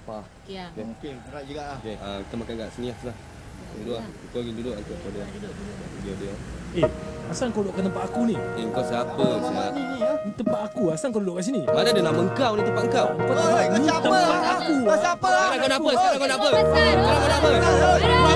lapar. Okey ah. Okey, berat juga lah. Okey, kita makan kat sini lah. Duduk lah. Kau pergi duduk aku pada dia. Dia. Asal kau duduk kat tempat aku ni? Kau siapa? Siap. Ni tempat aku. Asal kau duduk kat sini? Mana ada nama kau ni tempat kau? Kau siapa? Kau siapa? Aku. Kau siapa? Sekarang kau nak apa? Sekarang kau nak apa? Pasal. Sekarang kau nak apa?